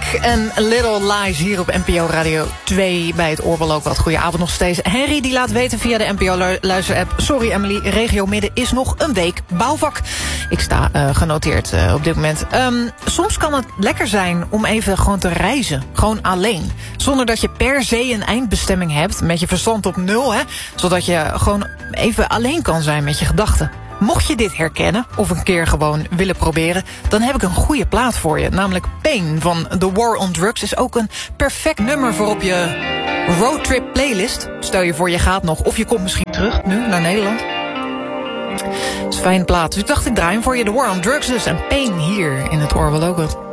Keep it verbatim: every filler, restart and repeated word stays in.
en Little Lies hier op N P O Radio twee bij het Oorbel ook wat. Goedenavond nog steeds. Henry die laat weten via de N P O-luisterapp... Sorry Emily, regio Midden is nog een week bouwvak. Ik sta uh, genoteerd uh, op dit moment. Um, soms kan het lekker zijn om even gewoon te reizen. Gewoon alleen. Zonder dat je per se een eindbestemming hebt. Met je verstand op nul, hè. Zodat je gewoon even alleen kan zijn met je gedachten. Mocht je dit herkennen of een keer gewoon willen proberen... dan heb ik een goede plaat voor je. Namelijk Pain van The War on Drugs is ook een perfect nummer voor op je roadtrip playlist. Stel je voor je gaat nog of je komt misschien terug nu naar Nederland. Dat is een fijne plaat. Dus ik dacht ik draai hem voor je. The War on Drugs dus en Pain hier in het Oorbel ook.